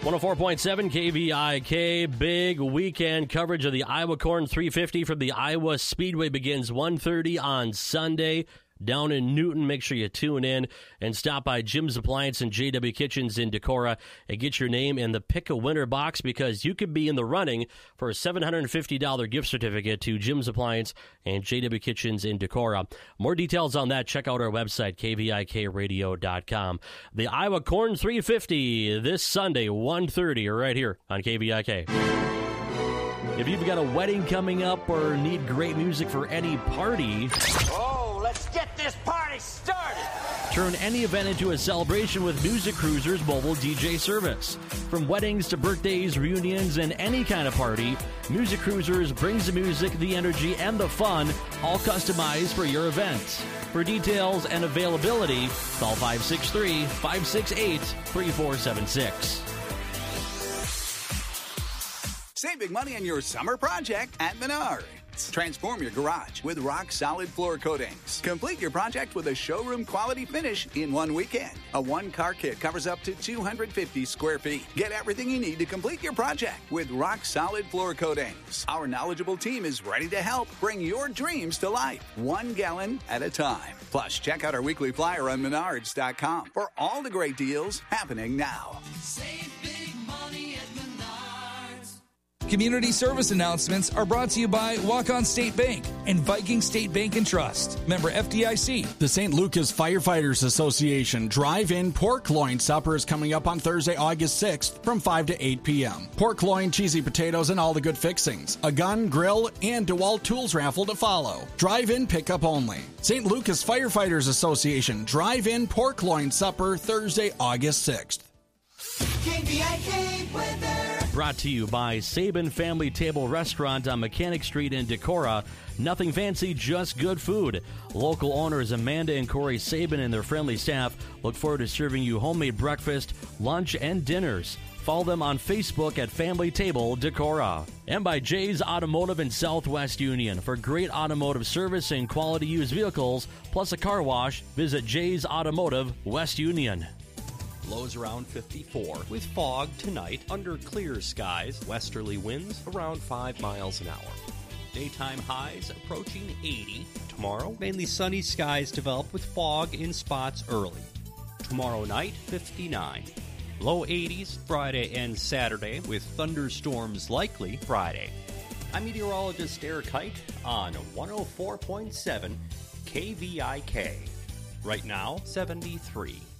104.7 KVIK, big weekend coverage of the Iowa Corn 350 from the Iowa Speedway begins 1:30 on Sunday. Down in Newton, make sure you tune in and stop by Jim's Appliance and JW Kitchens in Decorah and get your name in the Pick a Winner box because you could be in the running for a $750 gift certificate to Jim's Appliance and JW Kitchens in Decorah. More details on that, check out our website, kvikradio.com. The Iowa Corn 350 this Sunday, 1:30, right here on KVIK. If you've got a wedding coming up or need great music for any party... Let's get this party started! Turn any event into a celebration with Music Cruiser's mobile DJ service. From weddings to birthdays, reunions, and any kind of party, Music Cruisers brings the music, the energy, and the fun, all customized for your event. For details and availability, call 563-568-3476. Save big money on your summer project at Menards. Transform your garage with rock-solid floor coatings. Complete your project with a showroom-quality finish in one weekend. A one-car kit covers up to 250 square feet. Get everything you need to complete your project with rock-solid floor coatings. Our knowledgeable team is ready to help bring your dreams to life, 1 gallon at a time. Plus, check out our weekly flyer on Menards.com for all the great deals happening now. Save big money at Menards. Community service announcements are brought to you by Walk-On State Bank and Viking State Bank and Trust. Member FDIC. The St. Lucas Firefighters Association Drive-In Pork Loin Supper is coming up on Thursday, August 6th from 5 to 8 p.m. Pork loin, cheesy potatoes, and all the good fixings. A gun, grill, and DeWalt Tools raffle to follow. Drive-in pickup only. St. Lucas Firefighters Association Drive-In Pork Loin Supper Thursday, August 6th. KVIK weather. Brought to you by Sabin Family Table Restaurant on Mechanic Street in Decorah. Nothing fancy, just good food. Local owners Amanda and Corey Sabin and their friendly staff look forward to serving you homemade breakfast, lunch, and dinners. Follow them on Facebook at Family Table Decorah. And by Jay's Automotive in Southwest Union. For great automotive service and quality used vehicles, plus a car wash, visit Jay's Automotive, West Union. Lows around 54 with fog tonight under clear skies. Westerly winds around 5 miles an hour. Daytime highs approaching 80. Tomorrow, mainly sunny skies develop with fog in spots early. Tomorrow night, 59. Low 80s Friday and Saturday with thunderstorms likely Friday. I'm meteorologist Eric Height on 104.7 KVIK. Right now, 73.